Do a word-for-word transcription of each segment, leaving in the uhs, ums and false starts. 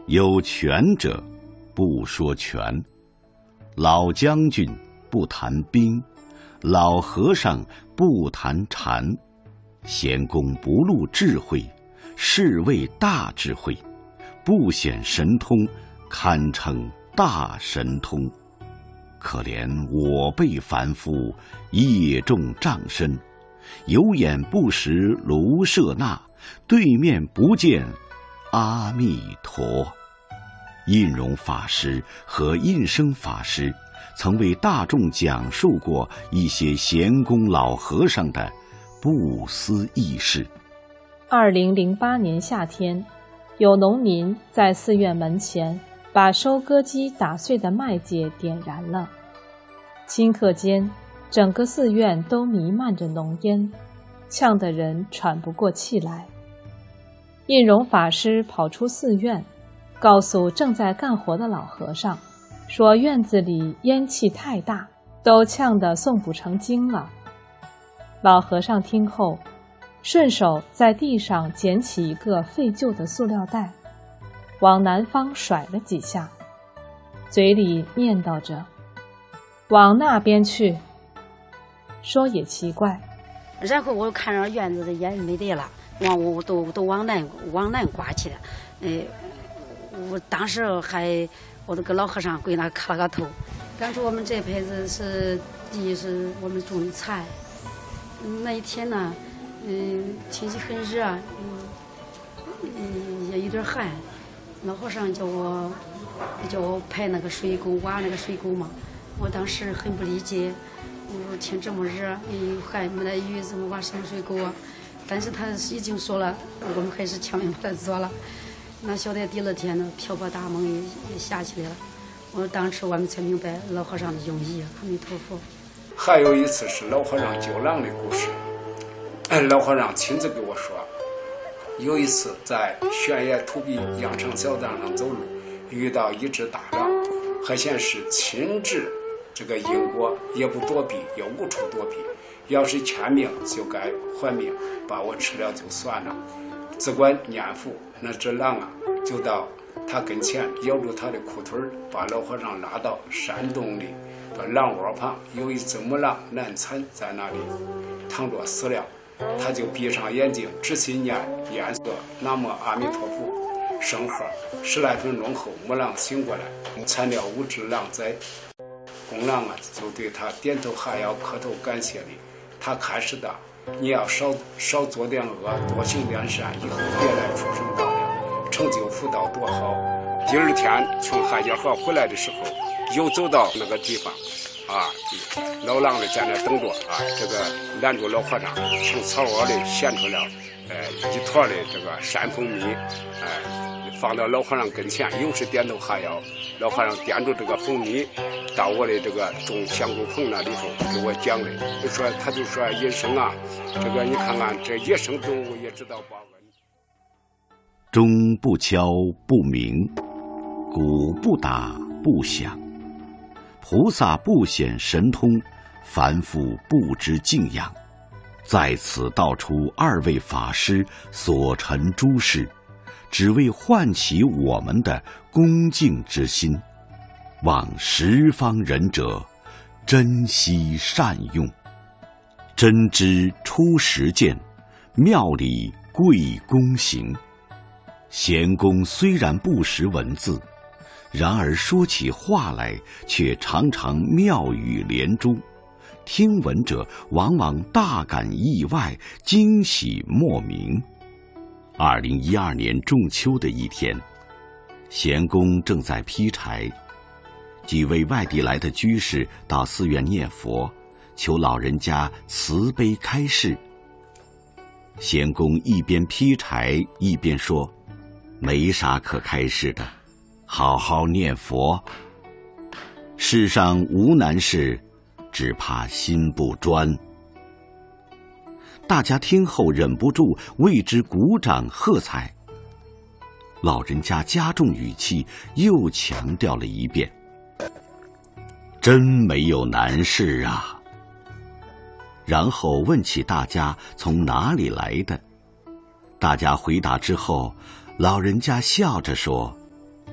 有权者不说权，老将军不谈兵，老和尚不谈禅。贤公不露智慧，是谓大智慧；不显神通，堪称大神通。可怜我辈凡夫，业重障深，有眼不识卢舍那，对面不见阿弥陀。印容法师和印生法师曾为大众讲述过一些贤公老和尚的不思议事。 二零零八年夏天，有农民在寺院门前把收割机打碎的麦秸点燃了，顷刻间整个寺院都弥漫着浓烟，呛得人喘不过气来。印容法师跑出寺院，告诉正在干活的老和尚，说院子里烟气太大，都呛得诵不成经了。老和尚听后，顺手在地上捡起一个废旧的塑料袋，往南方甩了几下，嘴里念叨着：“往那边去。”说也奇怪。 然后我看着院子的烟没得了，往我都都往南往南刮去了。呃，我当时还我都跟老和尚跪那磕了个头，感觉我们这辈子是第一是我们种的菜。那一天呢，嗯，天气很热，嗯，嗯，也有点寒。老和尚叫我叫我排那个水沟，挖那个水沟嘛。我当时很不理解，我说天这么热，又寒没得雨，怎么挖什么水沟啊？但是他已经说了，我们还是强行把它做了。那晓得第二天呢，瓢泼大梦也也下起来了。我当时我们才明白老和尚的用意。阿弥陀佛。 还有一次是老和尚救狼的故事，老和尚亲自给我说，有一次在悬崖土壁羊肠小道上走路，遇到一只大狼，还显示亲至这个因果，也不躲避，也无处躲避，要是欠命就该还命，把我吃了就算了。只管念佛，那只狼啊就到他跟前咬住他的裤腿，把老和尚拉到山洞里，把狼窝旁有一只母狼难产在那里躺着死了，他就闭上眼睛仔细念念诵南无阿弥陀佛圣号。十来分钟后，母狼醒过来，产了五只狼崽。公狼啊就对他点头哈腰磕头感谢礼。他开始的，你要少少做点恶，多行点善，以后别来畜生道了，成就福道多好。第二天从海家河回来的时候，又走到那个地方啊，老狼的在那等着啊，这个拦住老和尚，从草窝里衔出了呃一坨的这个山蜂蜜，哎、呃，放到老和尚跟前，又是点头哈腰。老和尚掂住这个蜂蜜到我的这个种香菇棚那里头给我讲的，就说他就说野生啊，这个你看看这野生动物也知道报恩。 钟不敲不鸣，鼓不打不响，菩萨不显神通，凡夫不知敬仰。在此道出二位法师所陈诸事，只为唤起我们的恭敬之心，望十方仁者珍惜善用。真知出实践，妙理贵公行。贤公虽然不识文字，然而说起话来却常常妙语连珠，听闻者往往大感意外，惊喜莫名。二零一二年仲秋的一天，贤公正在劈柴，几位外地来的居士到寺院念佛，求老人家慈悲开示。贤公一边劈柴一边说，没啥可开示的，好好念佛。世上无难事，只怕心不专。大家听后忍不住为之鼓掌喝彩。老人家加重语气，又强调了一遍，真没有难事啊。然后问起大家从哪里来的，大家回答之后，老人家笑着说，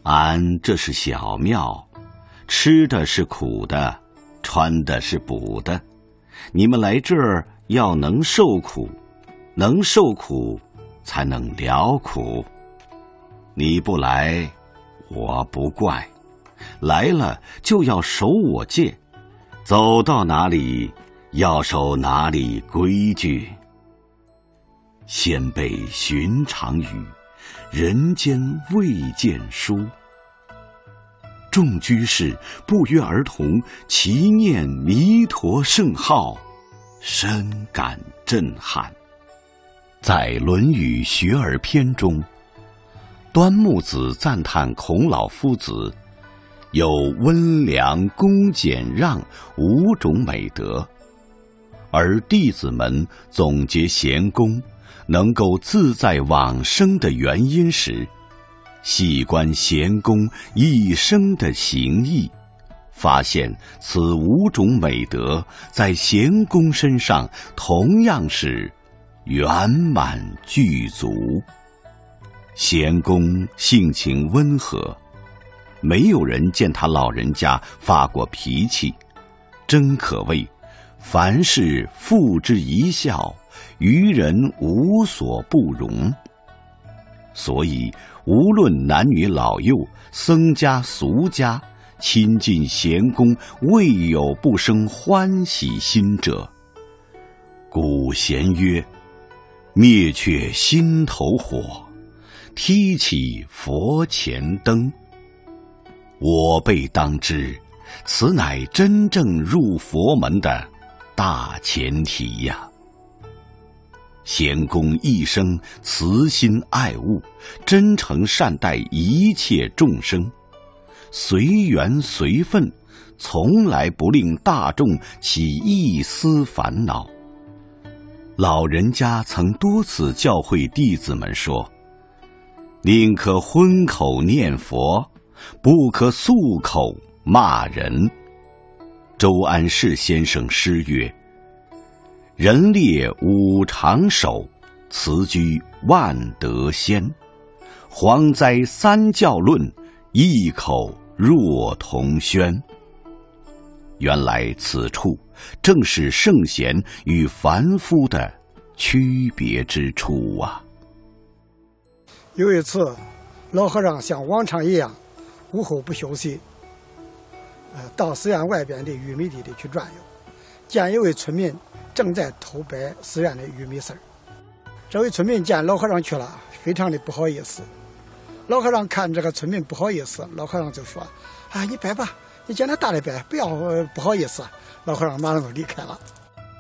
俺这是小庙，吃的是苦的，穿的是补的。你们来这儿要能受苦，能受苦才能了苦。你不来，我不怪；来了就要守我戒，走到哪里要守哪里规矩。先辈寻常语，人间未见书。众居士不约而同齐念弥陀圣号，深感震撼。在《论语学而篇》中，端木子赞叹孔老夫子有温良恭俭让五种美德，而弟子们总结贤公能够自在往生的原因时，细观贤公一生的行义，发现此五种美德在贤公身上同样是圆满具足。贤公性情温和，没有人见他老人家发过脾气，真可谓凡事付之一笑，于人无所不容。所以无论男女老幼，僧家俗家，亲近贤公，未有不生欢喜心者。古贤曰：灭却心头火，提起佛前灯。我辈当知，此乃真正入佛门的大前提呀。贤公一生慈心爱物，真诚善待一切众生，随缘随分，从来不令大众起一丝烦恼。老人家曾多次教诲弟子们说：宁可荤口念佛，不可素口骂人。周安世先生诗曰：人列五常守，辞居万德先。蝗灾三教论，异口若同宣。原来此处正是圣贤与凡夫的区别之处啊。 有一次，老和尚像往常一样，午后不休息，呃，到寺院外边的玉米地里去转悠，见一位村民正在偷掰寺院的玉米丝儿。这位村民见老和尚去了，非常的不好意思。老和尚看这个村民不好意思，老和尚就说：啊，你掰吧，你见他大的掰，不要、呃、不好意思。老和尚马上就离开了。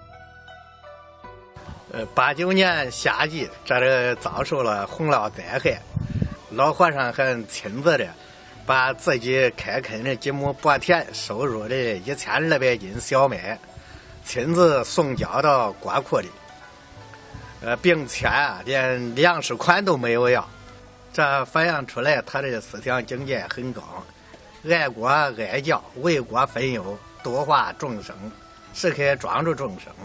呃，八九年夏季，这里遭受了洪涝灾害，老和尚还亲自的把自己开垦的几亩薄田收入的一千二百斤小麦，亲自送交到国库里，呃，并且啊，连粮食款都没有要。这反映出来他的思想境界很高，爱国爱教，为国分忧，度化众生，时刻庄助众生。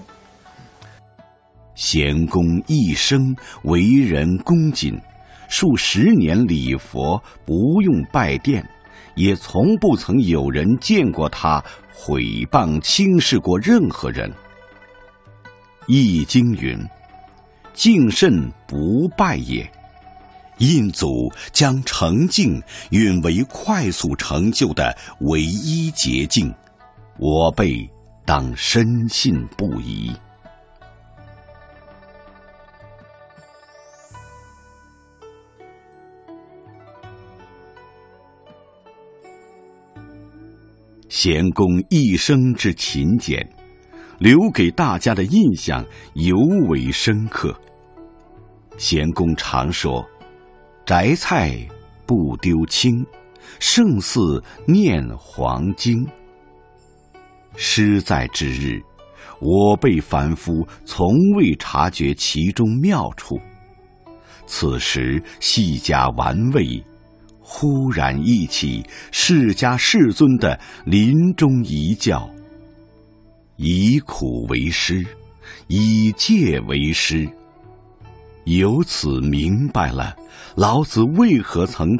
贤公一生为人恭谨，数十年礼佛，不用拜殿，也从不曾有人见过他毁谤轻视过任何人。易经云：敬慎不败也。印祖将诚敬允为快速成就的唯一捷径，我辈当深信不疑。贤公一生之勤俭，留给大家的印象尤为深刻。贤公常说：摘菜不丢青，胜似念黄经。诗在之日，我辈凡夫从未察觉其中妙处，此时细加玩味，忽然忆起释迦世尊的临终遗教：以苦为师，以戒为师。由此明白了老子为何曾